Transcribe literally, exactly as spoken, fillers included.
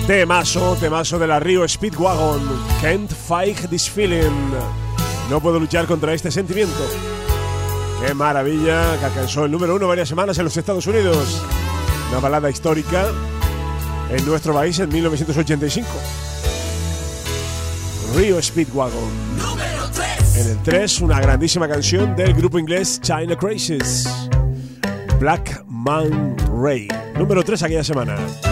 Temazo, temazo de la Rio Speedwagon. Can't fight this feeling. No puedo luchar contra este sentimiento. Qué maravilla, que alcanzó el número uno varias semanas en los Estados Unidos. Una balada histórica en nuestro país en mil novecientos ochenta y cinco. Rio Speedwagon. Número tres. En el tres, una grandísima canción del grupo inglés China Crazies. Black Man Ray. Número tres aquella semana.